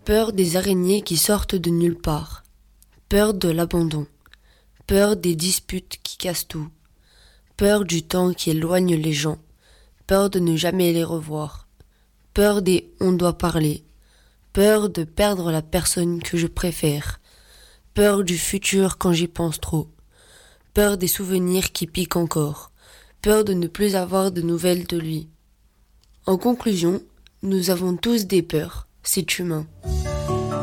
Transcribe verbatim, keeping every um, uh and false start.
Peur des araignées qui sortent de nulle part. Peur de l'abandon. Peur des disputes qui cassent tout. Peur du temps qui éloigne les gens. Peur de ne jamais les revoir. Peur des « on doit parler ». Peur de perdre la personne que je préfère. Peur du futur quand j'y pense trop. Peur des souvenirs qui piquent encore. Peur de ne plus avoir de nouvelles de lui. En conclusion, nous avons tous des peurs, c'est humain.